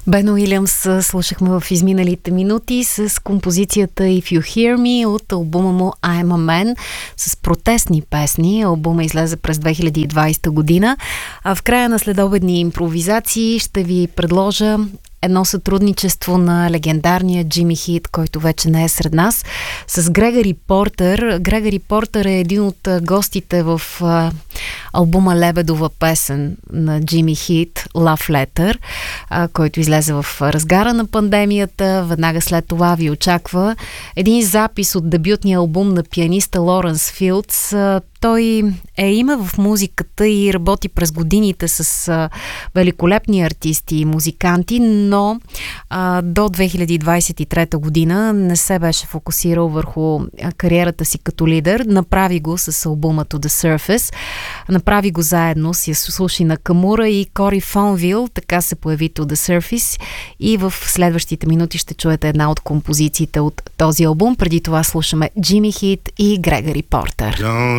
Ben Уилямс слушахме в изминалите минути с композицията If You Hear Me от албума му I'm a Man с протестни песни. Албума излезе през 2020 година. А в края на следобедни импровизации ще ви предложа едно сътрудничество на легендарния Джими Хит, който вече не е сред нас, с Грегори Портер. Грегори Портер е един от гостите в албума Лебедова песен на Джими Хит, Love Letter, който излезе в разгара на пандемията. Веднага след това ви очаква един запис от дебютния албум на пианиста Лоренс Филдс. Той е име в музиката и работи през годините с великолепни артисти и музиканти, но до 2023 година не се беше фокусирал върху кариерата си като лидер. Направи го с албума To The Surface. Направи го заедно с Ясуши Накамура и Кори Фонвил. Така се появи To The Surface и в следващите минути ще чуете една от композициите от този албум. Преди това слушаме Джими Хит и Грегори Портер.